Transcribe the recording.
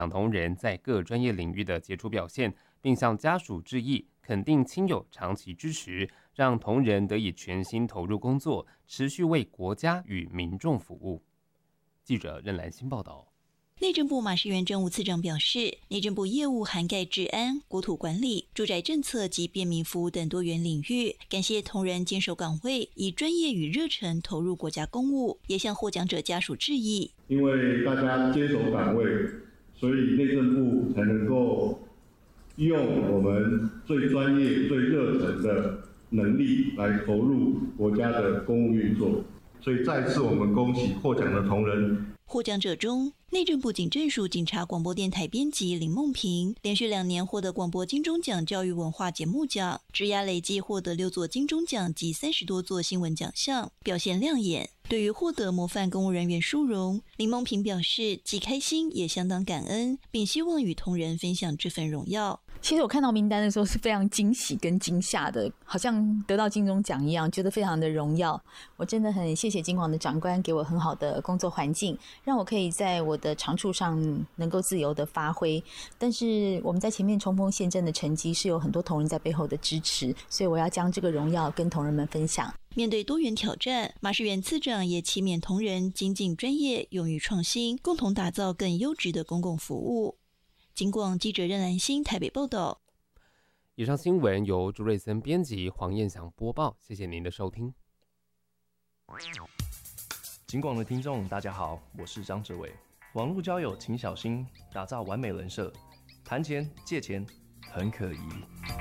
同仁在各专业领域的杰出表现，并向家属致意，肯定亲友长期支持，让同仁得以全心投入工作，持续为国家与民众服务。记者任兰馨报道。 内政部马士元政务次长表示，内政部业务涵盖治安、国土管理、住宅政策及便民服务等多元领域，感谢同仁坚守岗位，以专业与热忱投入国家公务，也向获奖者家属致意。 因为大家坚守岗位，所以内政部才能够用我们最专业、最热忱的能力来投入国家的公务运作。所以再次我们恭喜获奖的同仁。 获奖者中，内政部警政署警察广播电台编辑林梦萍连续2年获得广播金钟奖教育文化节目奖，职涯累计获得6座金钟奖及30多座新闻奖项，表现亮眼。对于获得模范公务人员殊荣，林梦萍表示既开心也相当感恩，并希望与同仁分享这份荣耀。 其实我看到名单的时候是非常惊喜跟惊吓的，好像得到金钟奖一样，觉得非常的荣耀。我真的很谢谢金广的长官给我很好的工作环境，让我可以在我的长处上能够自由的发挥。但是我们在前面冲锋陷阵的成绩是有很多同仁在背后的支持，所以我要将这个荣耀跟同仁们分享。 面对多元挑战，马士元次长也期勉同仁精进专业，勇于创新，共同打造更优质的公共服务。警广记者任兰馨台北报道。 以上新闻由朱瑞森编辑，黄燕祥播报，谢谢您的收听。 警广的听众大家好，我是张哲伟。网络交友请小心，打造完美人设，谈钱借钱很可疑。